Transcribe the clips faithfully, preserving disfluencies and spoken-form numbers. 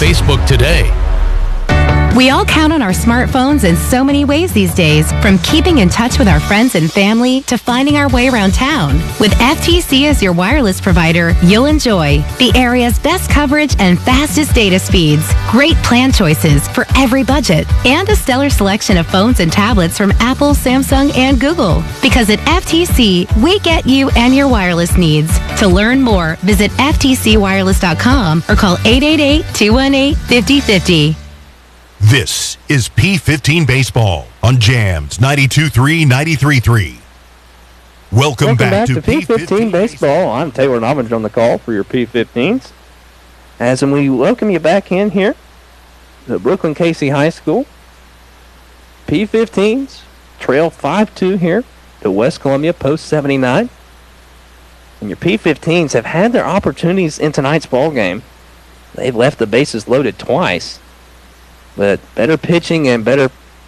Facebook today. We all count on our smartphones in so many ways these days, from keeping in touch with our friends and family to finding our way around town. With F T C as your wireless provider, you'll enjoy the area's best coverage and fastest data speeds, great plan choices for every budget, and a stellar selection of phones and tablets from Apple, Samsung, and Google. Because at F T C, we get you and your wireless needs. To learn more, visit F T C wireless dot com or call eight eight eight, two one eight, five zero five zero. This is P fifteen Baseball on Jams ninety-two point three, ninety-three point three. Welcome, Welcome back, back to, to P fifteen Baseball. I'm Taylor Nobbins on the call for your P fifteens. As we welcome you back in here to Brooklyn Casey High School. P fifteens trail five two here to West Columbia Post seventy-nine. And your P fifteens have had their opportunities in tonight's ball game. They've left the bases loaded twice. But better pitching and better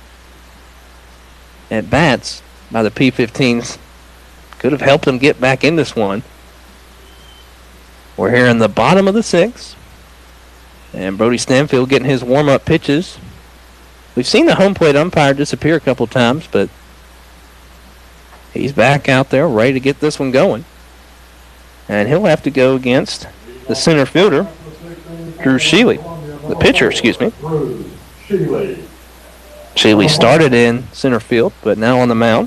at-bats by the P fifteens could have helped them get back in this one. We're here in the bottom of the sixth. And Brody Stanfield getting his warm-up pitches. We've seen the home plate umpire disappear a couple times, but he's back out there ready to get this one going. And he'll have to go against the center fielder, Drew Sheely. The pitcher, excuse me. Sheely started in center field, but now on the mound.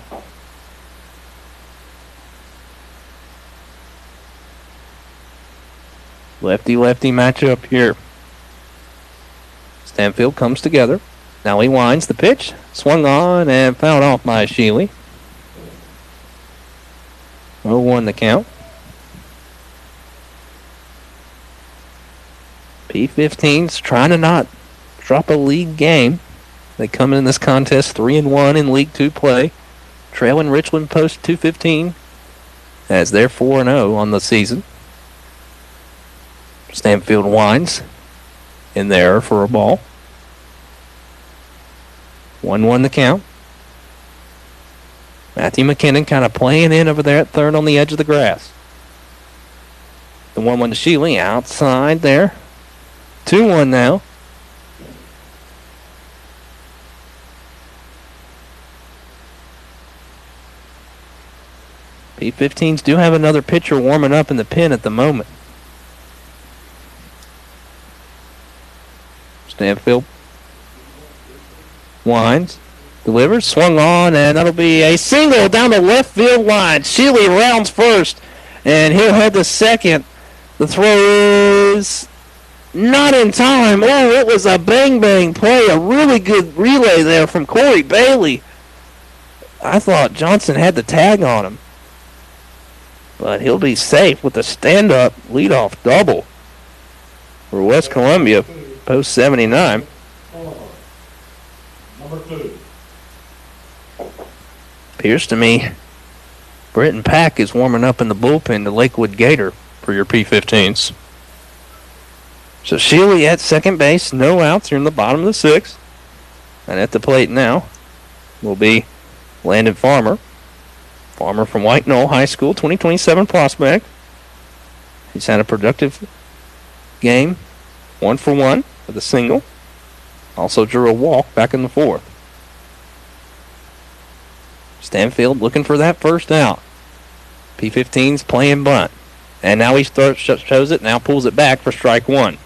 Lefty-lefty matchup here. Stanfield comes together. Now he winds the pitch. Swung on and fouled off by Sheely. oh one the count. P fifteens trying to not drop a league game. They come in this contest three and one in League Two play, trailing Richland Post two fifteen as they're four and oh on the season. Stanfield winds in there for a ball. one one the count. Matthew McKinnon kind of playing in over there at third on the edge of the grass. The one one to Sheely outside there. two one now. P fifteens do have another pitcher warming up in the pen at the moment. Stanfield winds, delivers, swung on, and that'll be a single down the left field line. Sheely rounds first, and he'll head to second. The throw is not in time. Oh, it was a bang-bang play. A really good relay there from Corey Bailey. I thought Johnson had the tag on him. But he'll be safe with a stand-up leadoff double for West Columbia, post seventy-nine. Appears to me Brenton Pack is warming up in the bullpen to Lakewood Gator for your P fifteens. So Sheely at second base, no outs here in the bottom of the sixth. And at the plate now will be Landon Farmer. Farmer from White Knoll High School, twenty twenty-seven prospect. He's had a productive game, one for one with a single. Also drew a walk back in the fourth. Stanfield looking for that first out. P fifteens playing bunt. And now he starts, shows it, now pulls it back for strike one.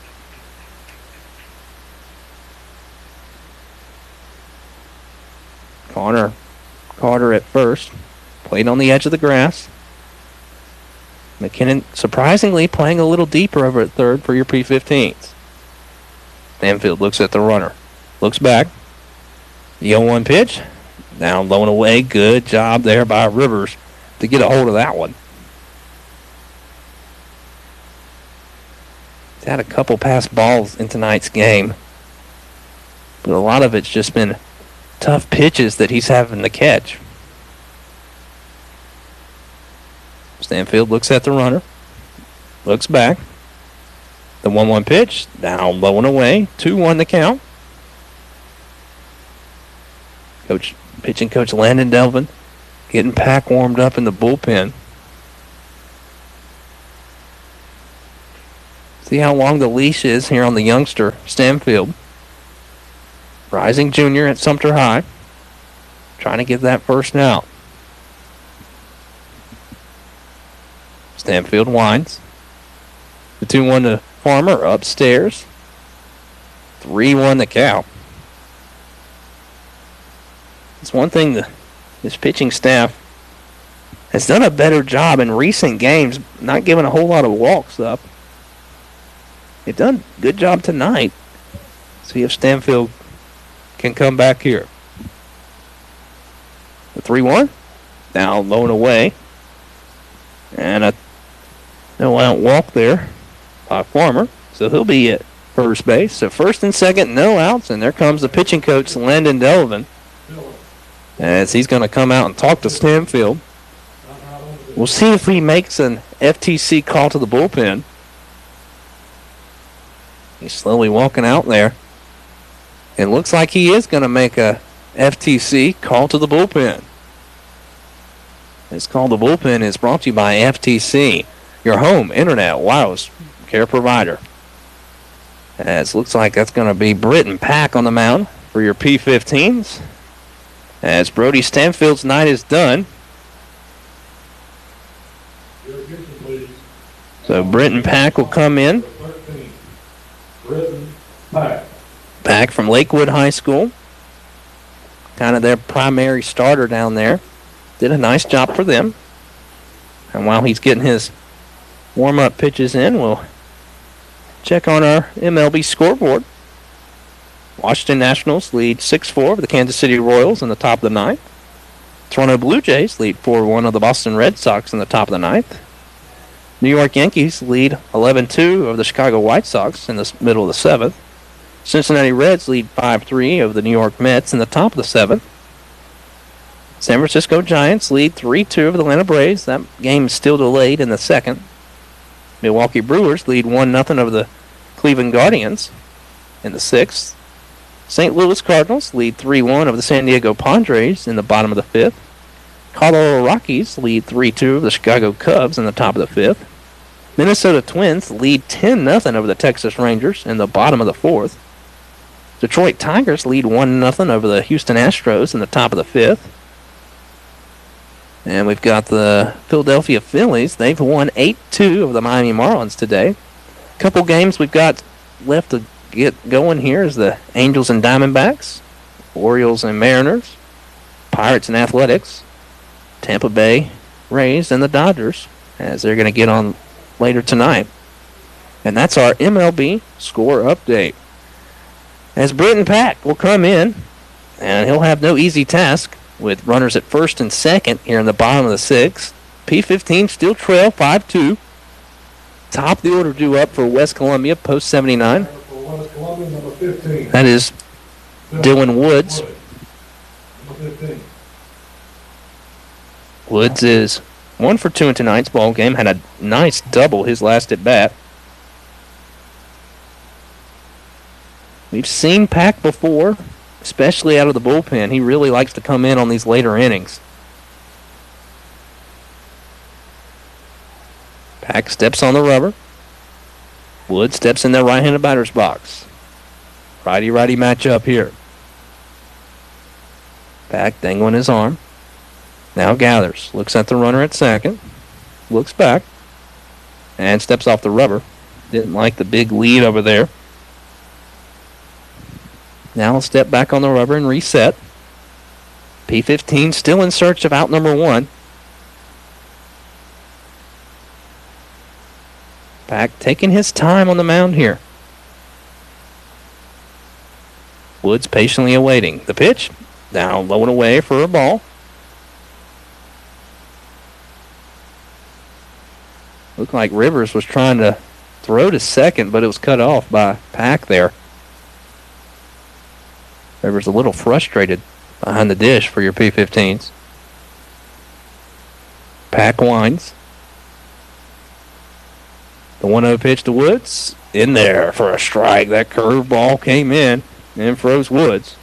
Connor Carter at first. Played on the edge of the grass. McKinnon surprisingly playing a little deeper over at third for your P fifteens. Stanfield looks at the runner. Looks back. The oh one pitch. Down low and away. Good job there by Rivers to get a hold of that one. He's had a couple pass balls in tonight's game. But a lot of it's just been tough pitches that he's having to catch. Stanfield looks at the runner. Looks back. The one one pitch. Down low and away. two one the count. Coach, pitching coach Landon Delvin getting Pack warmed up in the bullpen. See how long the leash is here on the youngster, Stanfield. Rising junior at Sumter High. Trying to get that first out. Stanfield winds. The two one to Farmer upstairs. three one to count. It's one thing the, this pitching staff has done a better job in recent games, not giving a whole lot of walks up. They've done a good job tonight. See if Stanfield can come back here. The three one. Now low and away. And a no out walk there by Farmer. So he'll be at first base. So first and second, no outs. And there comes the pitching coach, Landon Delavan, as he's going to come out and talk to Stanfield. We'll see if he makes an F T C call to the bullpen. He's slowly walking out there. It looks like he is going to make a F T C call to the bullpen. This call to the bullpen is brought to you by F T C, your home internet wireless care provider. As looks like that's going to be Britton Pack on the mound for your P fifteens. As Brody Stanfield's night is done. So Britton Pack will come in. Pack from Lakewood High School. Kind of their primary starter down there. Did a nice job for them. And while he's getting his warm-up pitches in, we'll check on our M L B scoreboard. Washington Nationals lead six four of the Kansas City Royals in the top of the ninth. Toronto Blue Jays lead four one of the Boston Red Sox in the top of the ninth. New York Yankees lead eleven two of the Chicago White Sox in the middle of the seventh. Cincinnati Reds lead five three of the New York Mets in the top of the seventh. San Francisco Giants lead three two of the Atlanta Braves. That game is still delayed in the second. Milwaukee Brewers lead one nothing over the Cleveland Guardians in the sixth. Saint Louis Cardinals lead three one over the San Diego Padres in the bottom of the fifth. Colorado Rockies lead three two of the Chicago Cubs in the top of the fifth. Minnesota Twins lead ten nothing over the Texas Rangers in the bottom of the fourth. Detroit Tigers lead one nothing over the Houston Astros in the top of the fifth. And we've got the Philadelphia Phillies. They've won eight two of the Miami Marlins today. A couple games we've got left to get going here is the Angels and Diamondbacks, Orioles and Mariners, Pirates and Athletics, Tampa Bay Rays and the Dodgers, as they're going to get on later tonight. And that's our M L B score update. As Britton Pack will come in, and he'll have no easy task with runners at first and second here in the bottom of the sixth. P fifteen still trail five two. Top of the order due up for West Columbia, post seventy-nine. That is Dylan Woods. Woods is one for two in tonight's ball game. Had a nice double his last at bat. We've seen Pack before, especially out of the bullpen. He really likes to come in on these later innings. Pack steps on the rubber. Wood steps in the right-handed batter's box. Righty-righty matchup here. Pack dangling his arm. Now gathers. Looks at the runner at second. Looks back. And steps off the rubber. Didn't like the big lead over there. Now he'll step back on the rubber and reset. P fifteen still in search of out number one. Pack taking his time on the mound here. Woods patiently awaiting. The pitch. Down low and away for a ball. Looked like Rivers was trying to throw to second, but it was cut off by Pack there. Rivers a little frustrated behind the dish for your P fifteens. Pack winds. The one oh pitch to Woods. In there for a strike. That curved ball came in and froze Woods.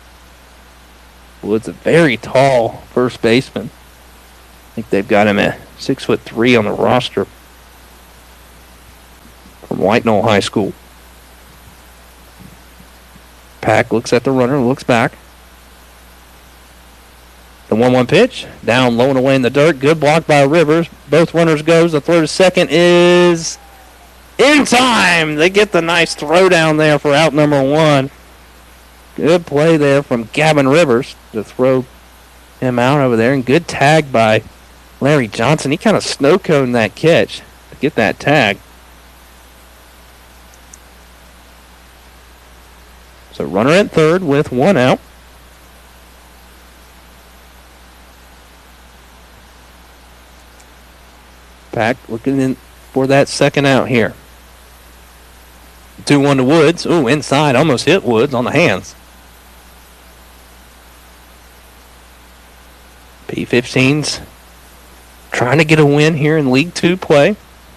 Woods a very tall first baseman. I think they've got him at Six foot three on the roster from White Knoll High School. Pack looks at the runner, looks back. The one one pitch, down low and away in the dirt. Good block by Rivers. Both runners goes. The throw to second is in time. They get the nice throw down there for out number one. Good play there from Gavin Rivers to throw him out over there. And good tag by Larry Johnson. He kind of snow-coned that catch to get that tag. So runner at third with one out. Pack looking in for that second out here. two one to Woods. Ooh, inside. Almost hit Woods on the hands. P fifteens trying to get a win here in League Two play.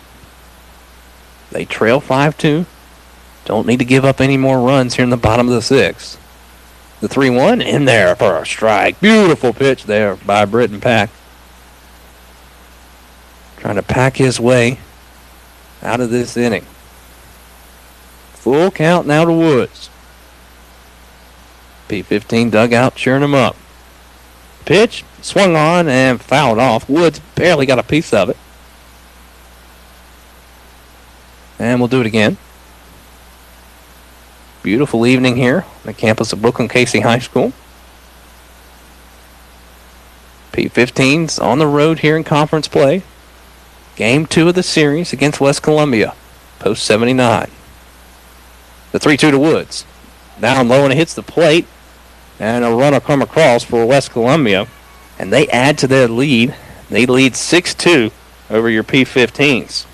They trail five two. Don't need to give up any more runs here in the bottom of the sixth. The three one in there for a strike. Beautiful pitch there by Britton Pack. Trying to pack his way out of this inning. Full count now to Woods. P fifteen dugout cheering him up. Pitch, swung on and fouled off. Woods barely got a piece of it. And we'll do it again. Beautiful evening here on the campus of Brooklyn Casey High School. P fifteens on the road here in conference play. Game two of the series against West Columbia, post seventy-nine. The three two to Woods. Down low and it hits the plate. And a runner come across for West Columbia. And they add to their lead. They lead six two over your P fifteens.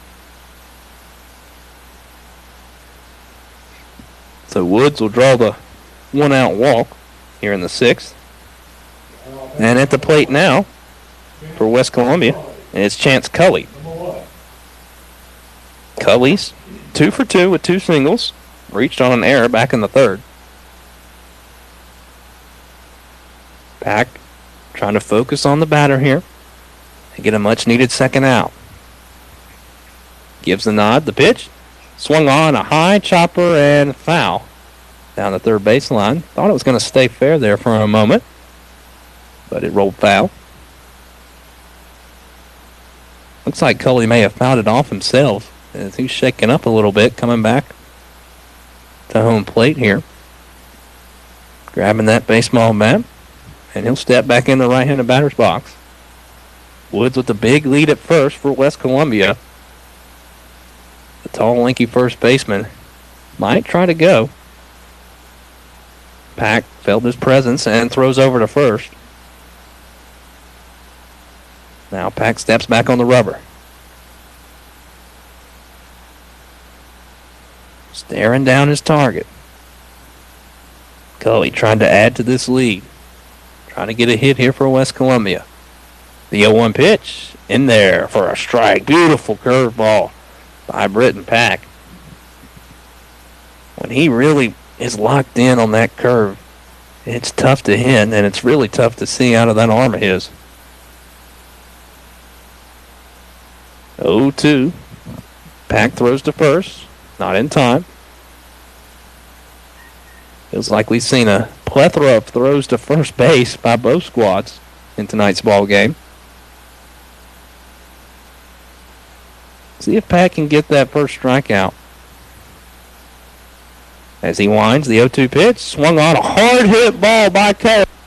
So Woods will draw the one-out walk here in the sixth. And at the plate now for West Columbia, and it's Chance Cully. Cully's two for two with two singles. Reached on an error back in the third. Pack trying to focus on the batter here and get a much-needed second out. Gives the nod, the pitch. Swung on, a high chopper, and foul down the third baseline. Thought it was going to stay fair there for a moment, but it rolled foul. Looks like Cully may have fouled it off himself as he's shaking up a little bit, coming back to home plate here. Grabbing that baseball bat, and he'll step back in the right-handed batter's box. Woods with the big lead at first for West Columbia. The tall, lanky first baseman might try to go. Pack felt his presence and throws over to first. Now Pack steps back on the rubber. Staring down his target. Cully trying to add to this lead. Trying to get a hit here for West Columbia. The oh one pitch in there for a strike. Beautiful curveball by Britton Pack. When he really is locked in on that curve, it's tough to hit, and it's really tough to see out of that arm of his. oh two. Pack throws to first. Not in time. Feels like we've seen a plethora of throws to first base by both squads in tonight's ball game. See if Pack can get that first strikeout. As he winds, the oh two pitch swung on, a hard hit ball by Cully.